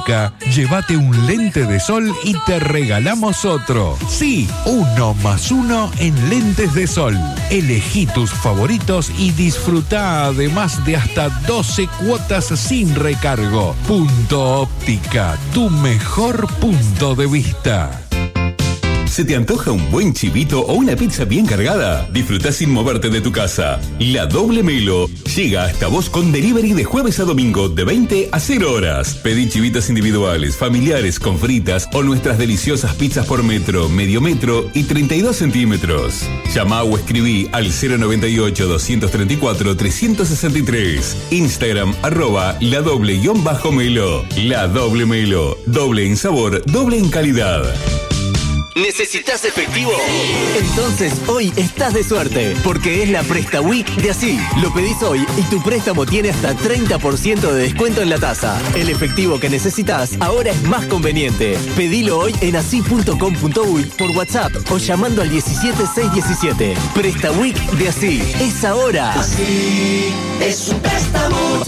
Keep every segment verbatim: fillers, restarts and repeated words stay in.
óptica, llévate un lente de sol y te regalamos otro. Sí, uno más uno en lentes de sol. Elegí tus favoritos y disfruta además de hasta doce cuotas sin recargo. Punto Óptica, tu mejor punto de vista. ¿Se te antoja un buen chivito o una pizza bien cargada? Disfruta sin moverte de tu casa. La Doble Melo llega hasta vos con delivery de jueves a domingo de veinte a cero horas. Pedí chivitas individuales, familiares, con fritas o nuestras deliciosas pizzas por metro, medio metro y treinta y dos centímetros. Llama o escribí al cero noventa y ocho, doscientos treinta y cuatro, trescientos sesenta y tres. Instagram arroba la doble guión bajo melo. La Doble Melo. Doble en sabor, doble en calidad. ¿Necesitas efectivo? Entonces hoy estás de suerte, porque es la Presta Week de Así. Lo pedís hoy y tu préstamo tiene hasta treinta por ciento de descuento en la tasa. El efectivo que necesitas ahora es más conveniente. Pedilo hoy en así punto com punto uy por WhatsApp o llamando al diecisiete seiscientos diecisiete. Presta Week de Así. Es ahora. Así es un préstamo.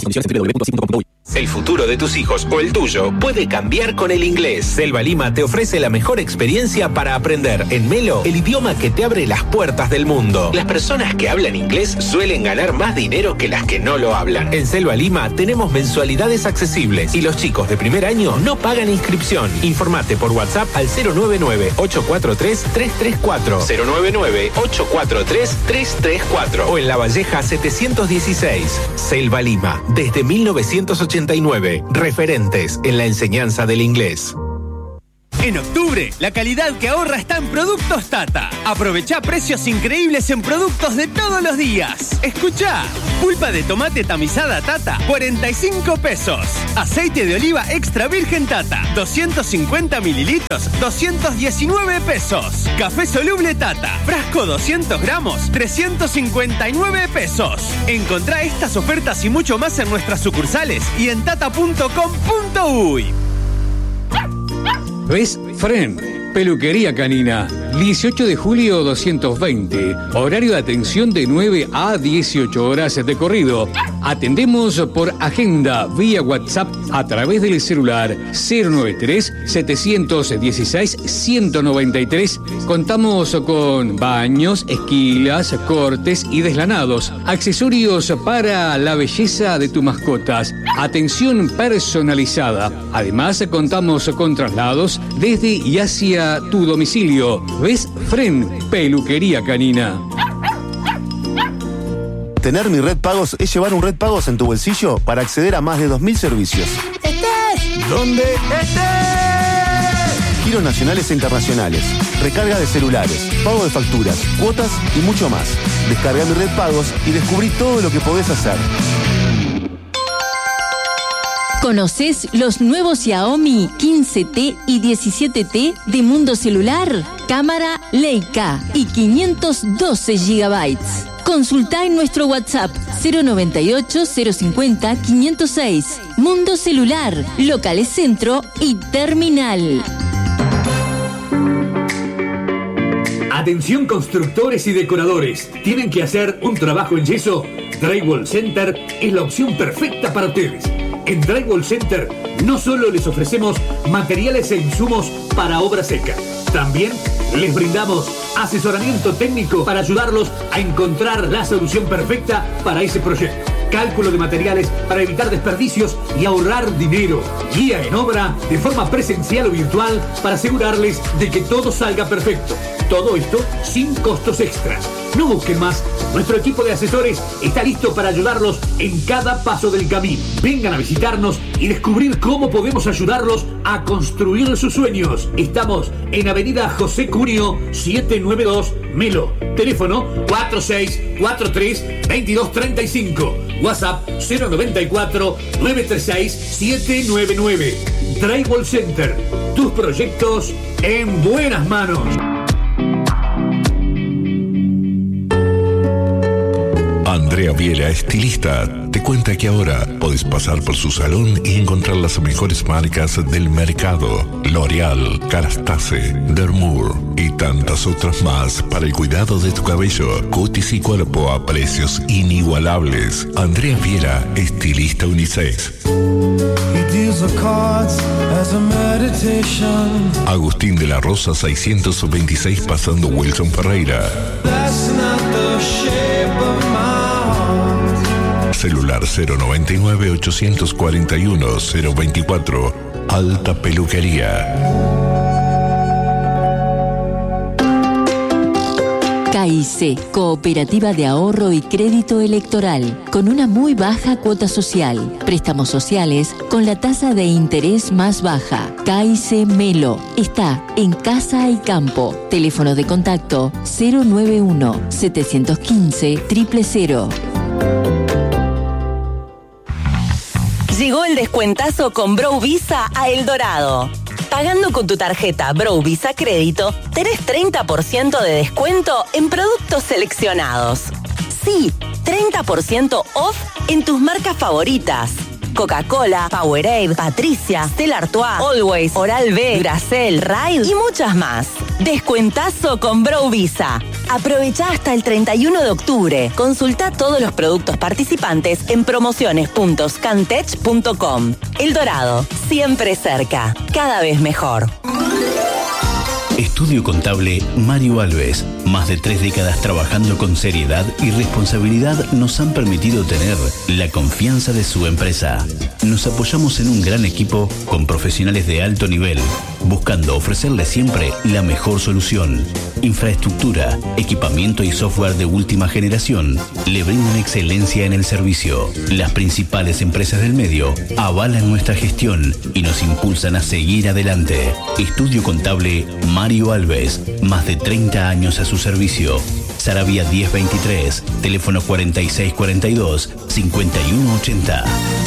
El futuro de tus hijos o el tuyo puede cambiar con el inglés. Selva Lima te ofrece la mejor experiencia para aprender en Melo el idioma que te abre las puertas del mundo. Las personas que hablan inglés suelen ganar más dinero que las que no lo hablan. En Selva Lima tenemos mensualidades accesibles y los chicos de primer año no pagan inscripción. Informate por WhatsApp al cero nueve nueve, ocho cuatro tres, tres tres cuatro, cero nueve nueve, ocho cuatro tres, tres tres cuatro o en La Valleja setecientos dieciséis. Selva Lima, desde mil novecientos ochenta y nueve, referentes en la enseñanza del inglés. En octubre, la calidad que ahorra está en Productos Tata. Aprovechá precios increíbles en productos de todos los días. Escuchá, pulpa de tomate tamizada Tata, cuarenta y cinco pesos. Aceite de oliva extra virgen Tata, doscientos cincuenta mililitros, doscientos diecinueve pesos. Café soluble Tata, frasco doscientos gramos, trescientos cincuenta y nueve pesos. Encontrá estas ofertas y mucho más en nuestras sucursales y en tata punto com punto uy. Best Friend, peluquería canina, dieciocho de julio doscientos veinte, horario de atención de nueve a dieciocho horas de corrido. Atendemos por agenda vía WhatsApp a través del celular cero noventa y tres, setecientos dieciséis, ciento noventa y tres. Contamos con baños, esquilas, cortes y deslanados, accesorios para la belleza de tus mascotas, atención personalizada. Además, contamos con traslados desde y hacia tu domicilio. Best Friend, peluquería canina. Tener Mi Red Pagos es llevar un Red Pagos en tu bolsillo para acceder a más de dos mil servicios. ¡Estés! ¿Dónde estés? Giros nacionales e internacionales, recarga de celulares, pago de facturas, cuotas y mucho más. Descarga Mi Red Pagos y descubrí todo lo que podés hacer. ¿Conoces los nuevos Xiaomi quince T y diecisiete T de Mundo Celular? Cámara Leica y quinientos doce gigabytes. Consultá en nuestro WhatsApp cero noventa y ocho, cero cincuenta, quinientos seis. Mundo Celular, locales centro y terminal. Atención constructores y decoradores. ¿Tienen que hacer un trabajo en yeso? Drywall Center es la opción perfecta para ustedes. En Drywall Center no solo les ofrecemos materiales e insumos para obra seca, también les brindamos asesoramiento técnico para ayudarlos a encontrar la solución perfecta para ese proyecto. Cálculo de materiales para evitar desperdicios y ahorrar dinero. Guía en obra de forma presencial o virtual para asegurarles de que todo salga perfecto. Todo esto sin costos extras. No busquen más. Nuestro equipo de asesores está listo para ayudarlos en cada paso del camino. Vengan a visitarnos y descubrir cómo podemos ayudarlos a construir sus sueños. Estamos en Avenida José Cunio setecientos noventa y dos, Melo. Teléfono cuatro seis cuatro tres, veintidós treinta y cinco. WhatsApp cero noventa y cuatro, nueve tres seis, siete nueve nueve. Drywall Center. Tus proyectos en buenas manos. Andrés Andrea Viera, estilista, te cuenta que ahora podés pasar por su salón y encontrar las mejores marcas del mercado. L'Oreal, Carastace, Dermour y tantas otras más para el cuidado de tu cabello, cutis y cuerpo a precios inigualables. Andrea Viera, estilista unisex. Agustín de la Rosa seiscientos veintiséis pasando Wilson Ferreira. Celular cero noventa y nueve, ochocientos cuarenta y uno, cero veinticuatro. Alta Peluquería. K I C, Cooperativa de Ahorro y Crédito Electoral, con una muy baja cuota social. Préstamos sociales con la tasa de interés más baja. K I C Melo está en Casa y Campo. Teléfono de contacto cero noventa y uno, setecientos quince, cero cero cero. Llegó el descuentazo con Bro Visa a El Dorado. Pagando con tu tarjeta Bro Visa Crédito, tenés treinta por ciento de descuento en productos seleccionados. Sí, treinta por ciento off en tus marcas favoritas. Coca-Cola, Powerade, Patricia, Stella Artois, Always, Oral-B, Duracell, Ride y muchas más. Descuentazo con Bro Visa. Aprovecha hasta el treinta y uno de octubre. Consulta todos los productos participantes en promociones punto scantech punto com. El Dorado, siempre cerca, cada vez mejor. Estudio Contable Mario Alves. Más de tres décadas trabajando con seriedad y responsabilidad nos han permitido tener la confianza de su empresa. Nos apoyamos en un gran equipo con profesionales de alto nivel, buscando ofrecerle siempre la mejor solución. Infraestructura, equipamiento y software de última generación le brindan excelencia en el servicio. Las principales empresas del medio avalan nuestra gestión y nos impulsan a seguir adelante. Estudio Contable Mario Alves, más de treinta años a su servicio. Saravia diez veintitrés, teléfono cuarenta y seis cuarenta y dos, cincuenta y uno ochenta.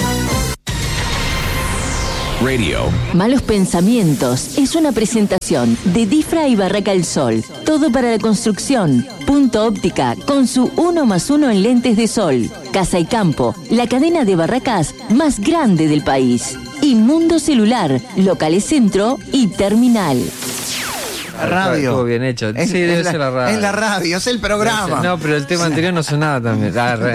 Radio. Malos Pensamientos es una presentación de Difra y Barraca El Sol. Todo para la construcción. Punto Óptica con su uno más uno en lentes de sol. Casa y Campo, la cadena de barracas más grande del país. Y Mundo Celular, locales centro y terminal. La radio. Estuvo bien hecho. Es, sí, debe es la, ser la radio. Es la radio, es el programa. No, pero el tema anterior no sonaba también.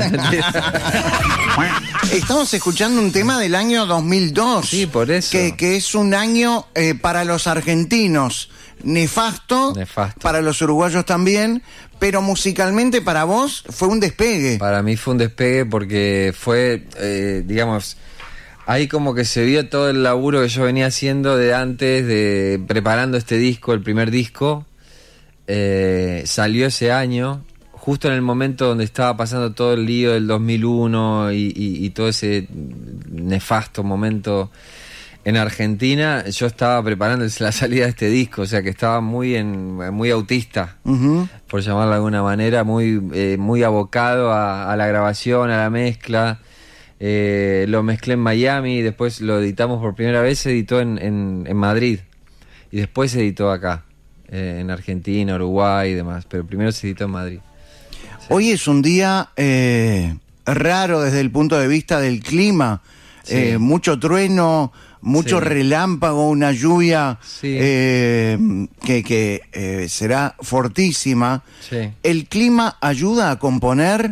Estamos escuchando un tema del año dos mil dos. Sí, por eso. Que, que es un año eh, para los argentinos nefasto, nefasto, para los uruguayos también, pero musicalmente para vos fue un despegue. Para mí fue un despegue porque fue, eh, digamos... Ahí como que se vio todo el laburo que yo venía haciendo de antes, de preparando este disco, el primer disco. Eh, salió ese año, justo en el momento donde estaba pasando todo el lío del dos mil uno y, y, y todo ese nefasto momento en Argentina. Yo estaba preparando la salida de este disco, o sea que estaba muy en muy autista, uh-huh. por llamarlo de alguna manera, muy, eh, muy abocado a, a la grabación, a la mezcla. Eh, lo mezclé en Miami, después lo editamos por primera vez, se editó en, en, en Madrid y después se editó acá, eh, en Argentina, Uruguay y demás, pero primero se editó en Madrid. Sí. Hoy es un día eh, raro desde el punto de vista del clima, sí. eh, mucho trueno, mucho sí. relámpago, una lluvia sí. eh, que, que eh, será fortísima. Sí. ¿El clima ayuda a componer?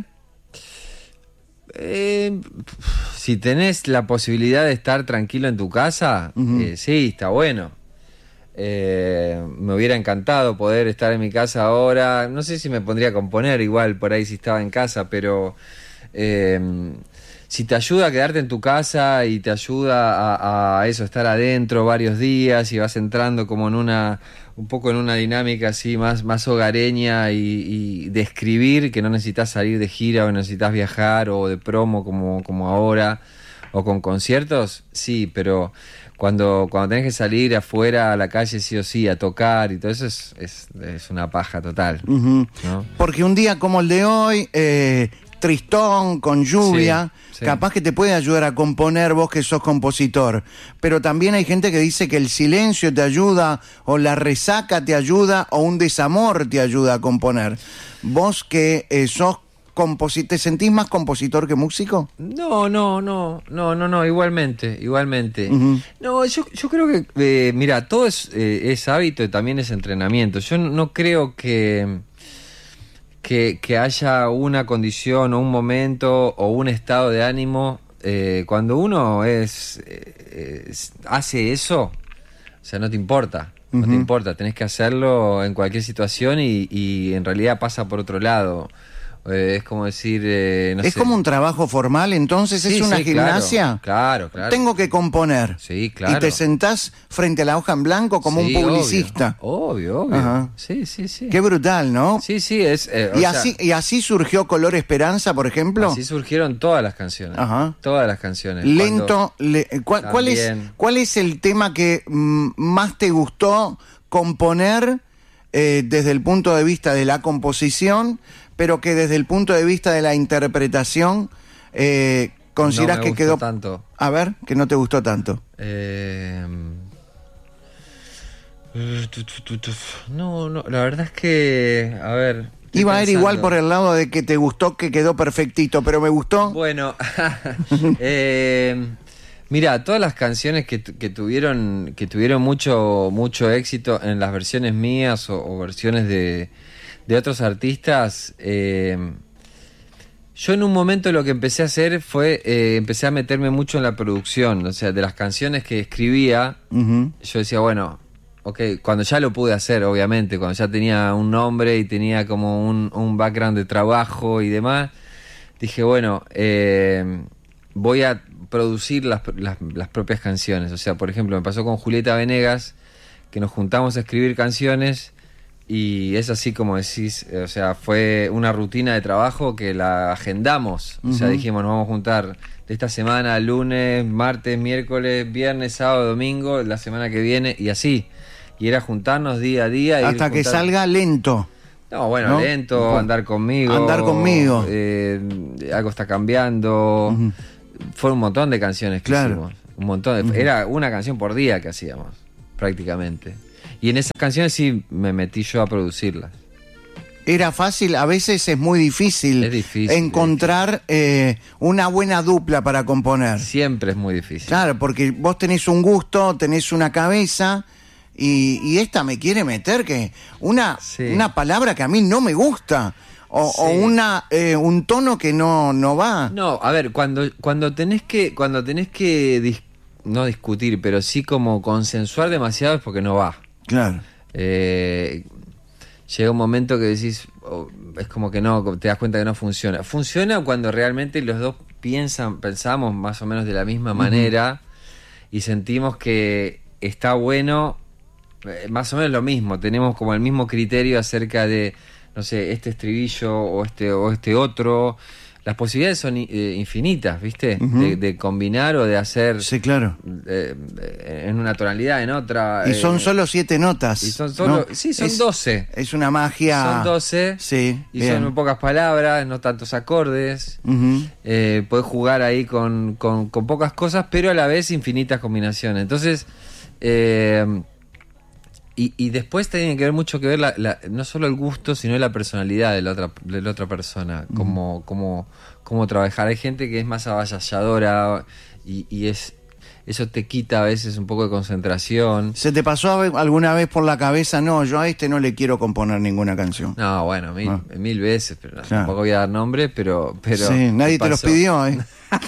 Eh, si tenés la posibilidad de estar tranquilo en tu casa, uh-huh. eh, sí, está bueno. Eh, me hubiera encantado poder estar en mi casa ahora. No sé si me pondría a componer igual por ahí si estaba en casa, pero eh, si te ayuda a quedarte en tu casa y te ayuda a, a eso, estar adentro varios días y vas entrando como en una... un poco en una dinámica así más, más hogareña y, y de escribir, que no necesitas salir de gira o necesitas viajar o de promo como, como ahora, o con conciertos, sí, pero cuando, cuando tenés que salir afuera a la calle sí o sí, a tocar y todo eso es, es, es una paja total. Uh-huh. ¿No? Porque un día como el de hoy, eh, tristón, con lluvia, sí, sí. capaz que te puede ayudar a componer vos que sos compositor, pero también hay gente que dice que el silencio te ayuda, o la resaca te ayuda, o un desamor te ayuda a componer. Vos que eh, sos composi- ¿te sentís más compositor que músico? No, no, no, no, no, no, igualmente, igualmente. Uh-huh. No, yo, yo creo que, eh, mira, todo es, eh, es hábito y también es entrenamiento. Yo no, no creo que, que, que haya una condición o un momento o un estado de ánimo. Eh, cuando uno es, eh, es hace eso, o sea, no te importa. No uh-huh. te importa, tenés que hacerlo en cualquier situación y, y en realidad pasa por otro lado. Eh, es como decir... Eh, no es sé. como un trabajo formal, entonces sí, es una sí, gimnasia. Claro, claro. Tengo que componer. Sí, claro. Y te sentás frente a la hoja en blanco como sí, un publicista. Obvio, obvio. obvio. Ajá. Sí, sí, sí. Qué brutal, ¿no? Sí, sí, es... Eh, y, o así, sea, y así surgió Color Esperanza, por ejemplo. Así surgieron todas las canciones. Ajá. Todas las canciones. Lento. Le, ¿cuál, ¿cuál, es, ¿Cuál es el tema que mm, más te gustó componer eh, desde el punto de vista de la composición, pero que desde el punto de vista de la interpretación eh, consideras no me que quedó tanto? A ver, que no te gustó tanto. Eh... No, no, la verdad es que, a ver, iba a ir igual por el lado de que te gustó, que quedó perfectito, pero me gustó. Bueno, eh, mira, todas las canciones que, que tuvieron que tuvieron mucho mucho éxito en las versiones mías o, o versiones de, de otros artistas, eh, yo en un momento lo que empecé a hacer fue, eh, empecé a meterme mucho en la producción, o sea, de las canciones que escribía, uh-huh. yo decía, bueno, ok, cuando ya lo pude hacer, obviamente, cuando ya tenía un nombre y tenía como un, un background de trabajo y demás, dije, bueno, eh, voy a producir las, las, las propias canciones. O sea, por ejemplo, me pasó con Julieta Venegas, que nos juntamos a escribir canciones y es así como decís, o sea, fue una rutina de trabajo que la agendamos. Uh-huh. O sea, dijimos, nos vamos a juntar de esta semana, lunes, martes, miércoles, viernes, sábado, domingo, la semana que viene y así. Y era juntarnos día a día. Hasta que juntar... salga lento. No, bueno, ¿no? lento, Uh-huh. andar conmigo. Andar conmigo. Eh, algo está cambiando. Uh-huh. Fue un montón de canciones que claro. hicimos. Un montón. De... Uh-huh. Era una canción por día que hacíamos, prácticamente. Y en esas canciones sí me metí yo a producirlas. Era fácil, a veces es muy difícil, es difícil encontrar eh, una buena dupla para componer. Siempre es muy difícil. Claro, porque vos tenés un gusto, tenés una cabeza... Y, y esta me quiere meter que una, sí. una palabra que a mí no me gusta o, sí. o una eh, un tono que no, no va. No, a ver, cuando cuando tenés que cuando tenés que dis, no discutir, pero sí como consensuar demasiado es porque no va. Claro. Eh, llega un momento que decís, oh, es como que no, te das cuenta que no funciona. Funciona cuando realmente los dos piensan, pensamos más o menos de la misma manera uh-huh. y sentimos que está bueno. Más o menos lo mismo, tenemos como el mismo criterio acerca de, no sé, este estribillo o este o este otro. Las posibilidades son eh, infinitas, ¿viste? Uh-huh. De, de combinar o de hacer... Sí, claro. Eh, en una tonalidad, en otra... Y son eh, solo siete notas. Y son solo... ¿no? Sí, son es, doce. Es una magia... Son doce. Sí, y bien. son pocas palabras, no tantos acordes. Uh-huh. Eh, podés jugar ahí con, con, con pocas cosas, pero a la vez infinitas combinaciones. Entonces... Eh, Y, y después tiene que ver mucho que ver la, la, no solo el gusto, sino la personalidad de la otra, de la otra persona, cómo, cómo, cómo trabajar. Hay gente que es más avasalladora y, y es eso te quita a veces un poco de concentración. ¿Se te pasó alguna vez por la cabeza, no, yo a este no le quiero componer ninguna canción? No, bueno, mil, ah. mil veces, pero claro. tampoco voy a dar nombre, pero... pero sí, nadie te los pidió, ¿eh?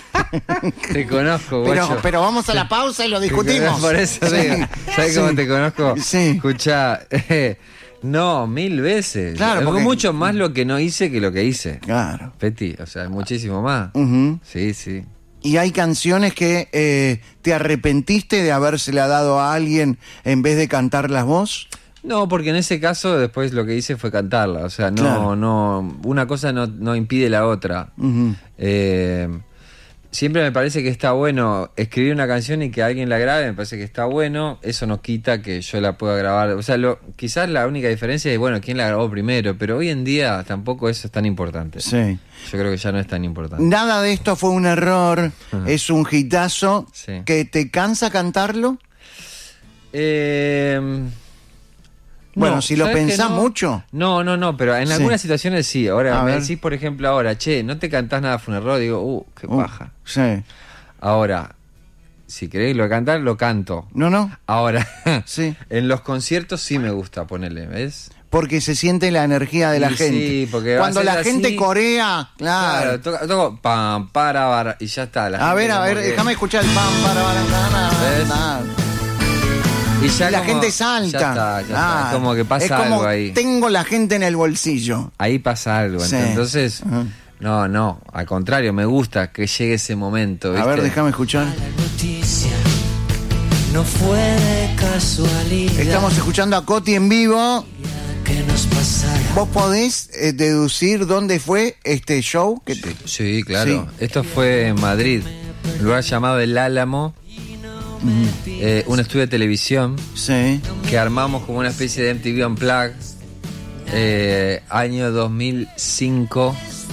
Te conozco, pero, guacho. pero vamos a la pausa y lo discutimos. Por eso, sí. ¿Sabes sí. cómo te conozco? Sí. Escuchá, eh, no, mil veces. Claro, porque... mucho más lo que no hice que lo que hice. Claro. Peti, o sea, muchísimo más. Uh-huh. Sí, sí. ¿Y hay canciones que eh, te arrepentiste de habérsela dado a alguien en vez de cantarlas vos? No, porque en ese caso después lo que hice fue cantarla. O sea, no, claro. no, una cosa no, no impide la otra. Uh-huh. Eh, siempre me parece que está bueno escribir una canción y que alguien la grabe, me parece que está bueno. Eso no quita que yo la pueda grabar. O sea, lo, quizás la única diferencia es, bueno, quién la grabó primero, pero hoy en día tampoco eso es tan importante. Sí. Yo creo que ya no es tan importante. Nada de esto fue un error, uh-huh. es un hitazo. Sí. ¿Que te cansa cantarlo? Eh, Bueno, No, si lo ¿sabes que pensás no? mucho. No, no, no, pero en Sí. algunas situaciones sí. Ahora, A me ver. decís, por ejemplo, ahora, che, no te cantás nada funeral, digo, uh, qué Uh, paja. Sí. Ahora, si queréis lo cantar, lo canto. No, no. Ahora, Sí. en los conciertos sí me gusta ponerle, ¿ves? Porque se siente la energía de la Y gente. sí, porque va Cuando a ser la así. gente corea, claro. Claro, toco, toco pam, para, para, y ya está. La A gente ver, a como ver, que- déjame escuchar el pam para para ¿Ves? Y ya la como- gente salta. Ya está, ya está. Ah, Es como que pasa es como algo ahí. Tengo la gente en el bolsillo. Ahí pasa algo. Sí. Entonces, Ajá. no, no, al contrario, me gusta que llegue ese momento. A ¿viste? ver, déjame escuchar. Noticia no fue de casualidad. Estamos escuchando a Coti en vivo. Que nos pasara. ¿Vos podés eh, deducir dónde fue este show? Que te- Sí, claro. Sí. Esto fue en Madrid, un lugar llamado El Álamo, eh, un estudio de televisión Sí. que armamos como una especie de M T V Unplugged, eh, año dos mil cinco.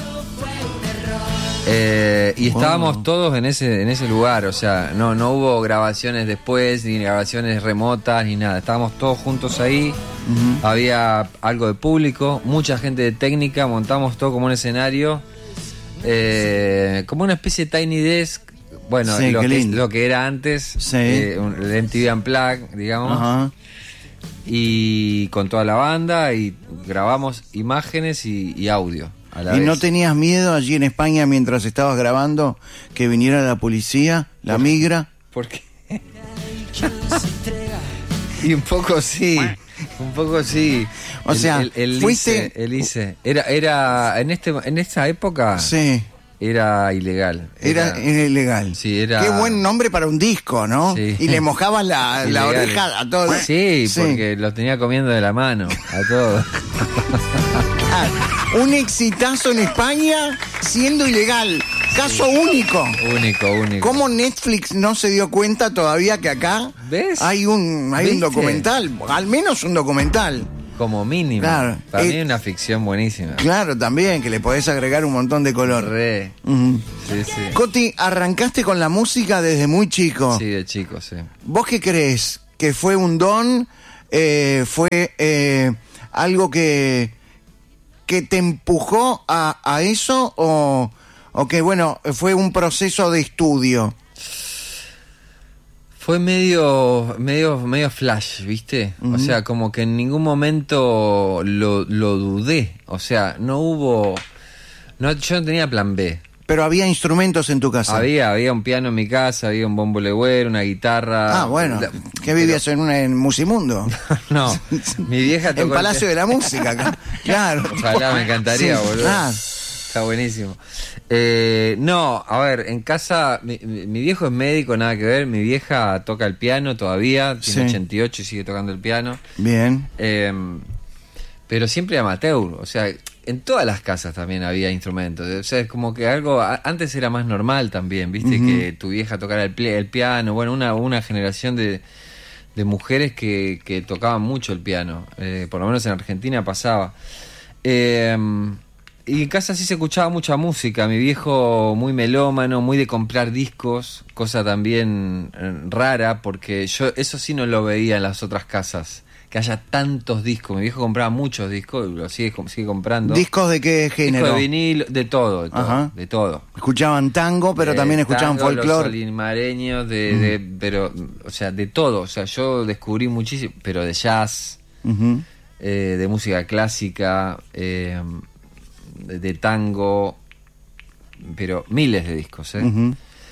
Eh, y estábamos Wow. todos en ese en ese lugar, o sea, no no hubo grabaciones después, ni grabaciones remotas, ni nada. Estábamos todos juntos ahí, Ujú. había algo de público, mucha gente de técnica, montamos todo como un escenario, eh, como una especie de Tiny Desk, bueno, Sí, lo, qué que, lindo. lo que era antes, Sí. eh, un- el M T V Unplugged, digamos, Ajá. y con toda la banda, y grabamos imágenes y, y audio a la ¿Y vez. no tenías miedo allí en España mientras estabas grabando que viniera la policía, la migra? ¿Por qué? Y un poco sí, un poco sí. O sea, el, el, el fuiste- ICE, el ICE. Era, era, en este, en esta época Sí. era ilegal. Era, era ilegal. Sí, era. Qué buen nombre para un disco, ¿no? Sí. Y le mojabas la, la Ilegal. oreja a todos. Sí, porque lo tenía comiendo de la mano, a todos. Ah, un exitazo en España siendo ilegal. Caso único. Único, único. ¿Cómo Netflix no se dio cuenta todavía que acá ¿Ves? hay un hay un ¿Viste? documental? Al menos un documental. Como mínimo. Claro. Para Eh, mí es una ficción buenísima. Claro, también, que le podés agregar un montón de color. Re. Ujú. Sí, sí. Coti, arrancaste con la música desde muy chico. Sí, de chico, sí. ¿Vos qué crees? ¿Que fue un don? Eh, ¿Fue eh, algo que, que te empujó a, a eso? ¿O, o que, bueno, fue un proceso de estudio? Fue medio, medio, medio flash, ¿viste? O sea, como que en ningún momento lo, lo dudé. O sea, no hubo... No, yo no tenía plan B. Pero había instrumentos en tu casa. Había, había un piano en mi casa, había un bombo legüero, una guitarra. Ah, bueno. La- ¿Qué vivías en, una, en Musimundo? No, mi vieja tocó En el Palacio pi- de la Música, acá. Claro. Ojalá, me encantaría, Sí, boludo. claro. Está buenísimo. Eh, no, a ver, en casa, mi, mi- mi viejo es médico, nada que ver. Mi vieja toca el piano todavía, tiene Sí. ochenta y ocho y sigue tocando el piano. Bien. Eh, pero siempre amateur, o sea, en todas las casas también había instrumentos. O sea, es como que algo, a- antes era más normal también, viste, Ujú. que tu vieja tocara el, pli- el piano. Bueno, una, una generación de, de mujeres que, que tocaban mucho el piano, eh, por lo menos en Argentina pasaba. Eh, y en casa sí se escuchaba mucha música. Mi viejo muy melómano, muy de comprar discos, cosa también eh, rara, porque yo eso sí no lo veía en las otras casas, que haya tantos discos. Mi viejo compraba muchos discos, lo sigue, sigue comprando. ¿Discos de qué género? Discos de vinilo, de todo, de todo, Ajá. de todo. Escuchaban tango, pero Eh, también escuchaban tango, Los folclore. solimareños, de, de, pero, o sea, de todo. O sea, yo descubrí muchísimo, pero de jazz, Ujú. eh, de música clásica, eh, de, de tango, pero miles de discos, ¿eh? Ujú.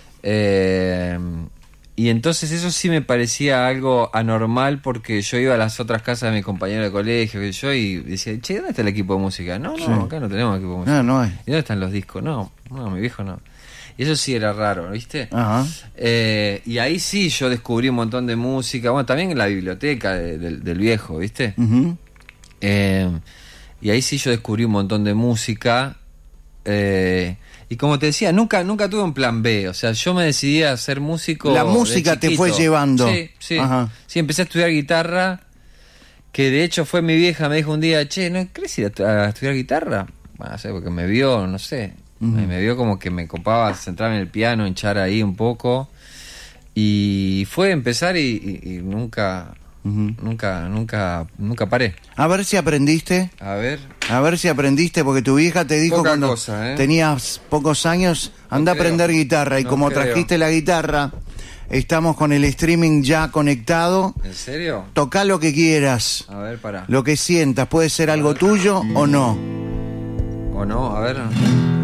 Eh, y entonces eso sí me parecía algo anormal, porque yo iba a las otras casas de mis compañeros de colegio, que yo, y decía, che, ¿dónde está el equipo de música? No, no, Sí. acá no tenemos equipo de música. Ah, no hay. ¿Y dónde están los discos? No, no, mi viejo no. Y eso sí era raro, ¿viste? Ajá. Eh, y ahí sí yo descubrí un montón de música, bueno, también en la biblioteca de- del- del viejo, ¿viste? Ujú. Eh, y ahí sí yo descubrí un montón de música. eh, y como te decía, nunca nunca tuve un plan B. O sea, yo me decidí a ser músico. La de música te chiquito. fue llevando. Sí, sí. Ajá. Sí, empecé a estudiar guitarra. Que de hecho fue mi vieja, me dijo un día, che, ¿no querés ir a, a estudiar guitarra? Bueno, no sé, porque me vio, no sé. Ujú. me, me vio como que me copaba centrarme en el piano, hinchar ahí un poco. Y fue empezar y, y- y nunca Uh-huh. Nunca, nunca, nunca paré. A ver si aprendiste. A ver. A ver si aprendiste, porque tu vieja te dijo Poca cuando cosa, ¿eh? tenías pocos años, anda No a aprender guitarra. Y no como creo. trajiste la guitarra, estamos con el streaming ya conectado. ¿En serio? Tocá lo que quieras. A ver, pará. Lo que sientas, puede ser algo tuyo o no. ¿O no? A ver.